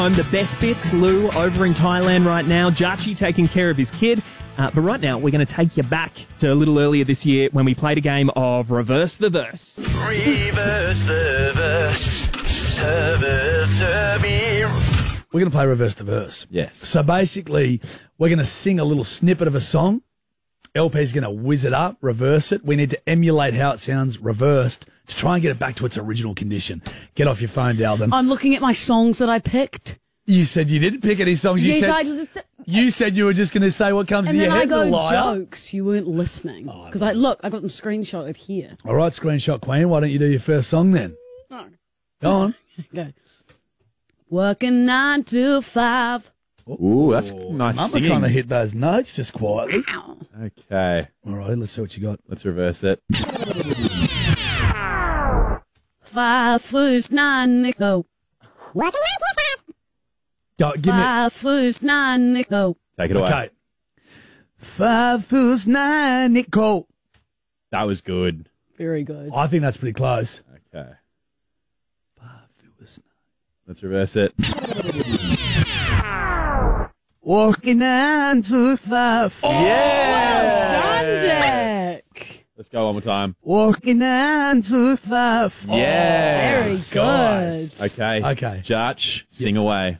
I'm the best bits, Lou, over in Thailand right now. Jarchi taking care of his kid. But right now, we're going to take you back to a little earlier this year when we played a game of Reverse the Verse. Reverse the verse. Serve it to me. We're going to play Reverse the Verse. Yes. So basically, we're going to sing a little snippet of a song. LP's going to whiz it up, reverse it. We need to emulate how it sounds reversed to try and get it back to its original condition. Get off your phone, Dalden. I'm looking at my songs that I picked. You said you didn't pick any songs. You said you were just going to say what comes to your head, And then I liar. go jokes. You weren't listening. Because I got them screenshotted here. All right, Screenshot Queen, why don't you do your first song then? Oh. Go on. Okay. Working 9 to 5. Ooh, that's nice Mama singing. kind of hit those notes just quietly. Okay. All right, let's see what you got. Let's reverse it. 5 first 9 nickel. Working 9 to 5. Go, give me. 5 first 9 nickel. Take it away. Okay. 5 first 9 nickel. That was good. Very good. I think that's pretty close. Okay. 5 first 9. Let's reverse it. Walking 9 to 5. Yeah! Done, Jack. Let's go one more time. Walking 9 to 5. Yeah. Very Nice. good. Okay. Okay. Jarch, sing away.